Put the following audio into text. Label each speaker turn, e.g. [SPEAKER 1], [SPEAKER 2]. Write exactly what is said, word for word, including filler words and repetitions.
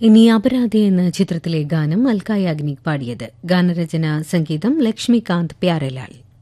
[SPEAKER 1] ഇനി അപരാധി എന്ന ചിത്രത്തിലെ ഗാനം അൽക്കായ് അഗ്നിക് പാടിയത്. ഗാനരചന സംഗീതം ലക്ഷ്മികാന്ത് പ്യാരലാൽ.